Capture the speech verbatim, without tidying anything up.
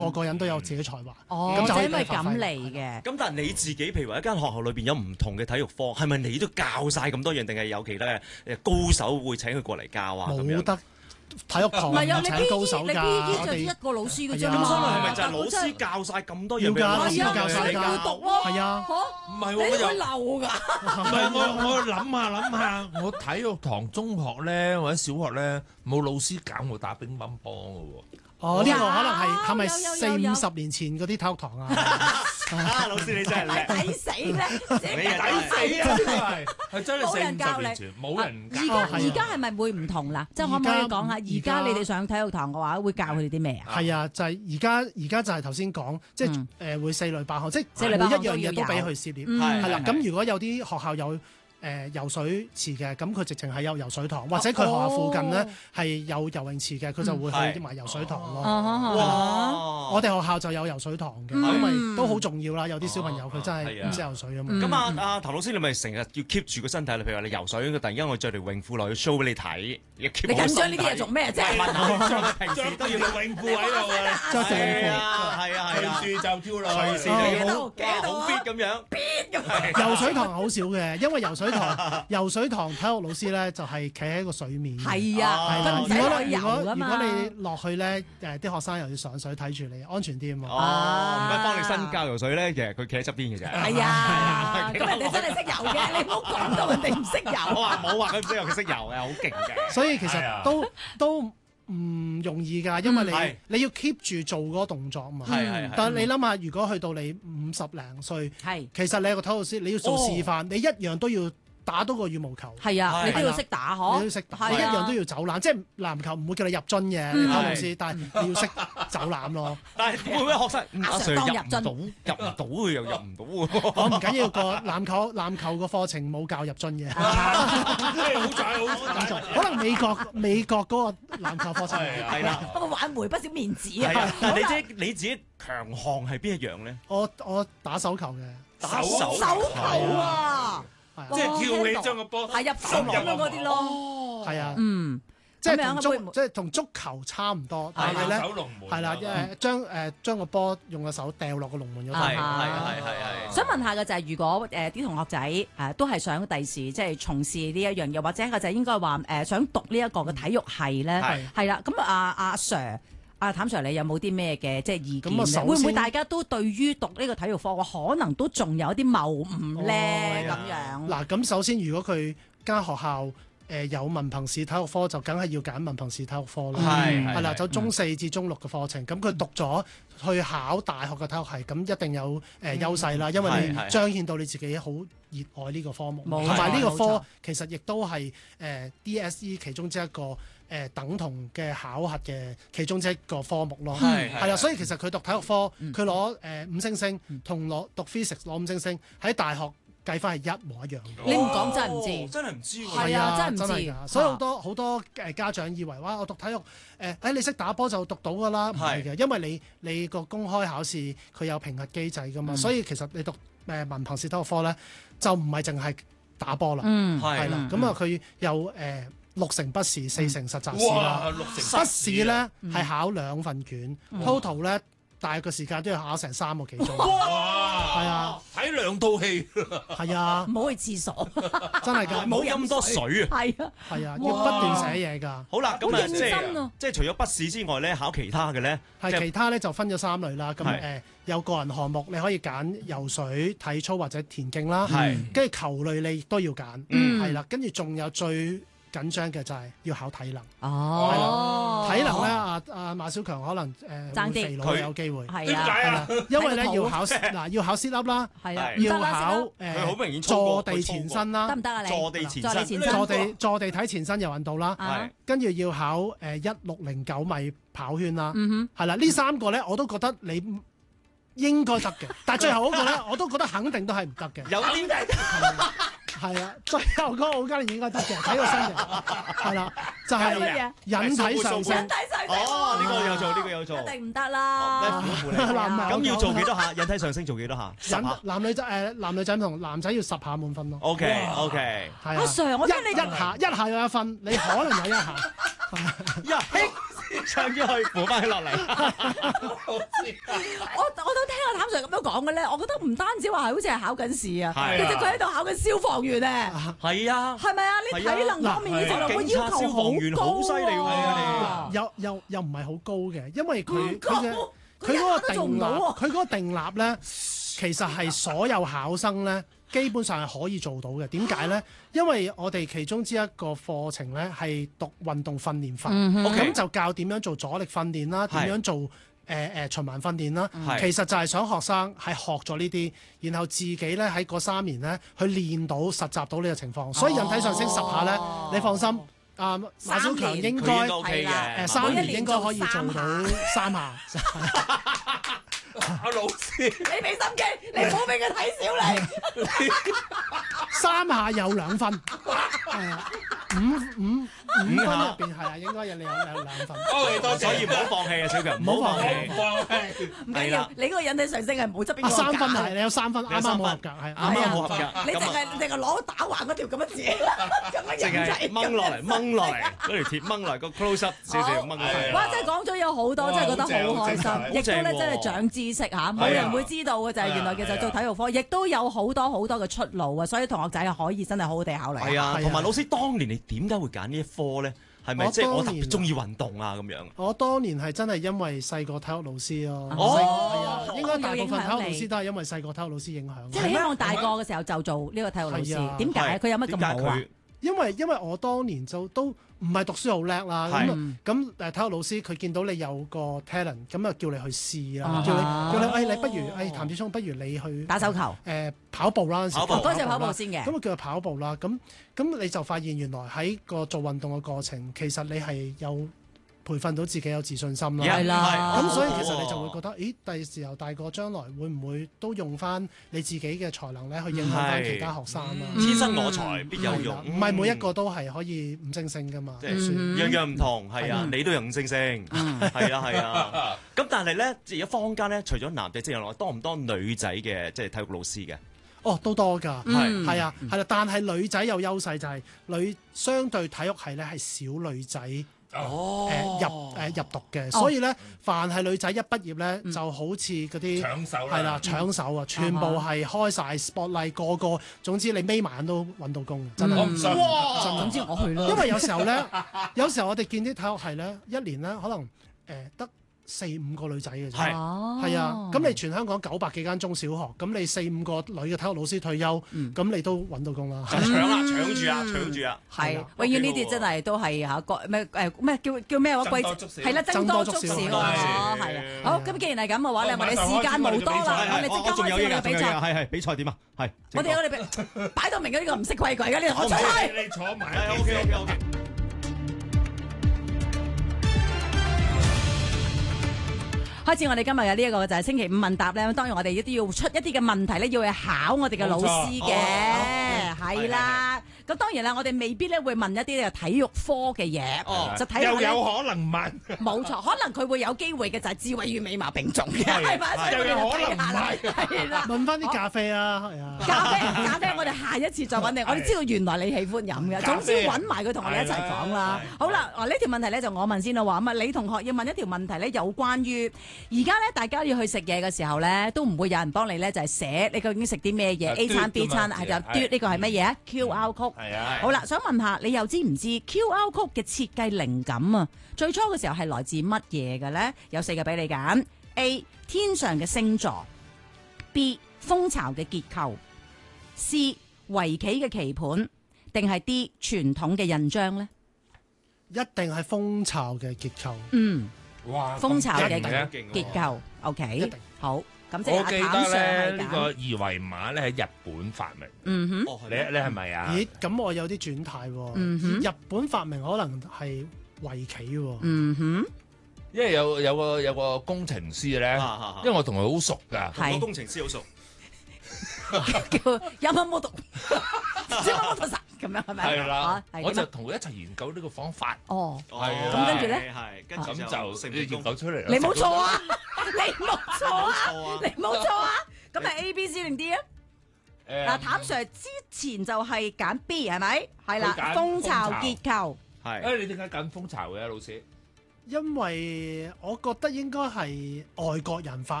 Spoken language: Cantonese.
個個人都有自己才華。 哦， 咁就可以因為咁發揮嚟嘅。 咁但係你自己，譬如話一間學校裏邊有唔同嘅體育科，係咪你都教晒咁多樣，定係有其他嘅誒高手會請佢過嚟教啊？咁樣冇得體育堂唔係啊，你請 B 高手 E 你 B 㗎， E 我哋就一個老師嘅啫係啊嘛。 咁所以係咪就係老師教晒咁多樣俾要㗎，老師老師都教晒你要㗎， 讀咯。 係啊。 唔係你會我又漏㗎。 唔係我我諗下諗下，我體育堂中學咧或者小學咧冇老師教我打乒乓波嘅喎。 哦，呢個可能係有係咪有有四有有五十年前嗰啲體育堂啊？ 啊，老師你真係叻， 抵死咧， 你啊抵死啊！真係係真係冇人四教你五十年前冇人教。 而家哦係啊而家係咪會唔同啦？即係可唔可以講下？而家你哋上體育堂嘅話，會教佢哋啲咩啊？ 係啊，就係而家而家就係頭先講，即係嗯誒會四類八項，即係四類八每一樣項都要有嘢都俾佢涉獵。 嗯係啦， 係咁如果有啲學校有誒游水池嘅，咁佢直情係有游水堂，或者佢學校附近咧係有游泳池嘅，佢就會去埋游水堂咯。 哦哇！ 我哋學校就有游水堂嘅， 嗯因為都好重要啦。有啲小朋友佢真係啊係唔識游水啊嘛。 嗯咁啊，阿譚老師，你咪成日要 keep 住個身體啦。譬如話你游水，突然間我着條泳褲落去 show 俾你睇，要 keep 你好緊張呢啲嘢做咩啫？ 平時都要條泳褲喺度啊！ 着條泳褲係啊，係啊，係啊， 隨時就跳落隨時去。 就要幾多好 fit 咁樣。 游水堂好少嘅，因為游水堂游水堂體育老師咧就係企喺個水面。 係啊， 係啦， 佢唔使如果落去游咧如果噶嘛。 如果你落去咧，誒啲學生又要上水睇住你，安全啲啊嘛。 哦，唔係幫你身教游水咧，其實佢企喺側邊嘅啫。 係啊，咁人哋真係識游嘅，你唔好講到人哋唔識我游。 話冇話佢唔識游，佢識游嘅，好勁嘅。 所以其係啊實都都唔容易㗎，因為係你你要 keep 住做嗰個動作啊嘛。 係係係。 但係你諗下，如果去到你五十零歲， 係其實你係個體育老師，你要做示範，你一樣都要打到個羽毛球。 係啊， 係你都要識打嗬。 你都要識打，你一係啊樣都要走籃，即係籃球唔會叫你入樽嘅， 嗯體育老師，但係你要識走籃咯。 但係會唔會學生阿阿 Sir Sir 入當入樽唔到，入唔到佢又入唔到喎。 我唔緊要，個籃球籃球個課程冇教入樽嘅， 好彩好彩。 可能美國美國嗰個籃球課程係啊係啦， 不過挽回不少面子係啊啊。。 但係你自己你自己強項係邊一樣咧？ 我我打手球嘅， 打手手手球啊， 係啊即係跳起將個波係入手咁樣嗰啲咯。 係啊， 嗯， 即係同咁樣會唔會足即係同足球差唔多，但係咧手龍門係啦，誒將誒將個波用個手掉落個龍門嗰度。 係係啊係係係。 想問下嘅就係，如果誒啲同學仔誒都係想第時即係從事呢一樣嘢，或者個就係應該話誒想讀呢一個嘅體育系咧， 係係啦。咁啊阿 Sir。阿譚 Sir，你有冇啲咩嘅即係意見咧？ 咁啊首先會唔會大家都對於讀呢個體育課，可能都仲有啲謬誤咧？咁哦樣嗱，咁首先如果佢間學校誒有文憑試體育科，就梗係要揀文憑試體育科啦。 係係係啦， 係就中四至中六嘅課程，咁佢讀咗去考大學嘅體育系，咁一定有誒優勢啦，因為你係係彰顯到你自己好熱愛呢個科目， 冇同埋呢個錯冇錯科其實亦都係誒 D S E 其中之一個誒等同嘅考核嘅其中之一個科目咯。 係係啦，所以其實佢讀體育科， 嗯佢攞誒五星星，同攞讀 physics 攞五星星，喺大學計翻係一模一樣嘅。 你唔講真係唔哦知。 真係唔知喎。 係啊真係唔知係㗎，所以好多好多誒家長以為哇，我讀體育誒，誒你識打波就讀到㗎啦，唔係嘅，因為你你個公開考試佢有評核機制㗎嘛， 嗯所以其實你讀誒文憑試體育科咧，就唔係淨係打波啦， 嗯， 係係啦，咁啊佢有誒六成筆試，四成實習試啦， 哇，六成筆試咧嗯係考兩份卷嗯 ，total 咧大個時間都要考成三個幾鐘， 哇， 係啊， 睇兩套戲， 係啊， 唔好去廁所。 真係㗎， 冇咁多水啊！ 係啊， 係啊，要哇不斷寫嘢㗎。 好啦，咁好認啊，即真係啊即係除咗筆試之外咧，考其他嘅咧，即係係其他咧就分咗三類啦，咁係誒有個人項目你可以揀游水、體操或者田徑啦， 係跟住球類你亦都要揀， 嗯係啦，跟住仲有最緊張嘅就係要考體能， 哦， 體能咧阿阿馬小強可能誒爭啲會肥佬佢有機會， 係啊， 點解啊係啦？，因為咧喺個肚要考嗱要考 sit up 啦， 係啊， 係唔得啦要考先佢好明顯誒操過坐地前身啦得，唔得啊？你坐地前身坐地前身， 坐地坐地體前身游運動啦， 啊係跟住要考誒一六零九米跑圈啦。 嗯係啦，呢三個咧我都覺得你應該得嘅，但係最後嗰個咧我都覺得肯定都係唔得嘅。 有啲係啊，最後嗰個奧加連應該得嘅，睇個身形係啦，就係係乜嘢引體上哼， 升引。體上升， 哦，呢個有做，呢個有做。 一定唔得啦。 哦苦苦嚟嗱唔係咁要做幾多下？引體上升做幾多下？十引下。 男女仔誒男女仔唔同，男仔要十下滿分咯。 O K O K。 係啊， 阿 Sir，我聽你一一下一下有一分，你可能有一下。 呀，嘿上咗去扶翻佢落嚟。 我我都聽阿譚 Sir 咁樣講嘅咧，我覺得唔單止話係好似係考緊試啊， 係啊其實佢喺度考緊消防員咧， 係啊， 係咪啊？你體能方面嘅程度個要求消防員好犀利喎好高又又又唔係好高嘅，因為佢唔高佢嘅佢嗰個佢一下都做唔定立， 到喎佢嗰個定立咧，其實係所有考生咧，基本上係可以做到嘅。點解咧？因為我哋其中之一個課程咧係讀運動訓練法，咁、 OK 就教點樣做阻力訓練啦，點係樣做誒誒、呃、循環訓練啦。 係其實就係想學生係學咗呢啲，然後自己咧喺嗰三年咧去練到實習到呢個情況。所以引體上升十下咧， 哦你放心。啊，馬小強應該佢應該 OK 係啦嘅。 誒三年應該可以做每一年到做三下。 阿老師， 你俾心機，你唔好俾佢睇小你。 三下有兩分，係啊，五五五分入邊係啊，應該有你有有兩分。 多謝多謝， 所以唔好放棄啊，小強， 唔好放棄棄。 放棄。 唔緊要，你嗰個引體上升係冇側邊啊， 嗰個三分格係你有三分，啱啱冇合格，係啱啱啱啱好合格。 你淨咁啊係淨係攞打橫嗰條咁嘅字，咁樣淨係引體掹落嚟，掹落嚟，嗰條鐵掹落嚟，個 close up 少少掹落嚟。 哇！真係講咗有好多， 哇真係覺得好開好正心，亦都咧好正喎真係長知識嚇，冇人會知道嘅就係原來其實做體育科，亦都有好多好多嘅出路啊！所以同學仔可以真係好好地考慮。 係啊， 係啊同埋老師當年你點解會揀呢一科咧？係咪我即係我當年特別中意運動啊咁樣？ 我當年係真係因為細個體育老師咯， 哦細係啊，應該大部分體育老有影響你師都係因為細個體育老師影響即係希望大個嘅時候就做呢個體育老係師。 啊點解佢有乜咁好啊？ 點解佢因為因為我當年就都唔係讀書好叻啦， 係咁咁誒體育老師佢見到你有個 talent，咁啊叫你去試啦， 啊叫你叫你誒你不如誒譚子聰，不如你去打手球， 誒跑步啦，嗰陣時跑步哦嗰陣時跑步啦先嘅咁啊叫佢跑步啦，咁咁你就發現原來喺個做運動嘅過程，其實你係有培訓到自己有自信心啦。 係啦咁所以哦其實你就會覺得，咦？第時候大個將來會唔會都用翻你自己嘅才能咧，去影響翻其他學生啊？ 天生我材必有用係啦，唔係每一個都係可以五星星噶嘛。 即係嗯樣樣唔同，係啊， 嗯你都有五星星，係啊係啊。咁但係咧，即係而家坊間咧，除咗男仔之外，多唔多女仔嘅即係體育老師嘅？ 哦，都多㗎， 嗯係啊，係啦。但係女仔有優勢就係女相對體育系咧係少女仔誒哦入誒入讀嘅，所以咧凡係女仔一畢業咧，就好似嗰啲搶手啦係啦搶手啊，全部係開晒 spotlight，個個總之你眯埋眼都揾到工，真係。 我唔信。 哇！總之我去啦。 因為有時候咧，有時候我哋見啲體育系咧，一年咧可能誒得四五個女仔嘅啫。 係哦係啊，咁你全香港九百幾間中小學，咁你四五個女嘅體育老師退休，咁你都揾到工啦。 就搶啦，搶住啊，搶住啊！ 係係啊， 永遠呢啲真係都係嚇個咩誒咩叫叫咩話貴僧多粥少係啦，僧多粥少僧咯， 多粥少係啊。好，咁既然係咁嘅話咧， 好我哋時間無多啦，我哋即刻開始我哋嘅比賽。 係係比賽點啊？係我哋我哋比擺到明嘅呢個唔識規矩嘅呢個，我出我唔識去。 你坐埋係一 OK 邊 OK 先 OK。 開始我哋今日嘅呢一個就係星期五問答咧，當然我哋亦都要出一啲嘅問題咧，要去考我哋嘅老師嘅，係啦。咁當然啦，我哋未必咧會問一啲嘅體育科嘅嘢， 哦就睇下咧又有可能問， 冇錯，可能佢會有機會嘅就係智慧與美貌並重嘅， 係係咪？所以我哋就睇下啦，係啦。 問翻啲咖啡啊，係啊。 咖啡咖啡，我哋下一次再揾你。我哋知道原來你喜歡飲嘅，總之揾埋佢同我哋一齊講啦。好啦，哦呢條問題咧就我問先啦喎。咁啊，李同學要問一條問題咧，有關於而家咧大家要去食嘢嘅時候咧，都唔會有人幫你咧，就係寫你究竟食啲咩嘢 A 餐 B 餐，係就嘟呢個係乜嘢啊 Q R code。 係啊， 好啦，想問下你又知唔知 Q R code 嘅設計靈感啊？最初嘅時候係來自乜嘢嘅咧？有四個俾你揀 ：A 天上嘅星座，B 蜂巢嘅結構，C 圍棋嘅棋盤，定係 D 傳統嘅印章咧？ 一定係蜂巢嘅結構。 嗯， 哇， 蜂巢嘅咁勁嘅結構一 ，OK， 定好。咁即係我記阿譚得 Sir 咧呢個二維碼咧喺日本發明， 嗯哼， 哦， 你你係咪啊？ 咦？咁我有啲轉態喎。 嗯哼日本發明可能係圍棋喎。 嗯哼， 因為有有個有個工程師咧，因為我同佢好熟㗎， 係同個工程師好熟。 叫有乜冇讀，有乜冇讀實咁樣係咪？ 係啦啊，係我就點啊同佢一齊研究呢個方法， 哦。 係啊咁跟住咧係跟住咁就成研究出嚟啦。 你冇錯啊！你冇錯啊！ 錯啊！ 你冇錯啊！咁係 A、B、C 定 D 啊？ 誒嗱，譚 Sir 之前就係揀 B 係咪？係啦佢，揀蜂巢結構。 係誒，你點解揀蜂巢嘅老師？ 因為我覺得應該係外國人發